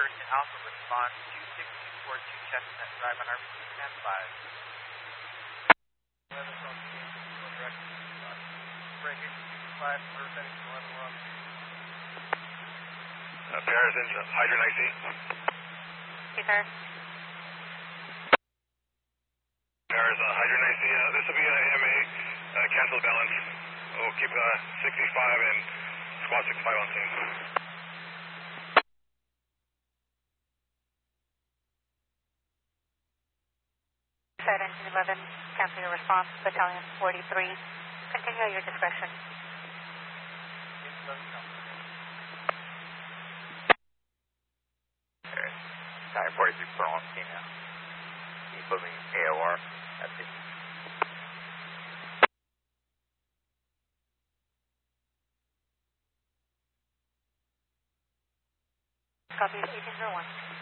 person Alpha response 2642 Chestnut Drive on RBC stand by. 11 from direction. Right here, 5 for setting 11 Paris in Hydrant IC. Hey, sir. Paris Hydrant IC. This will be an AMA cancel balance. We'll keep 65 and squad 65 on scene. Side engine 11, cancel your response, battalion 43. Continue at your discretion. Battalion 43 for on scene now. Can you put me AOR? That's it. Copy 1801.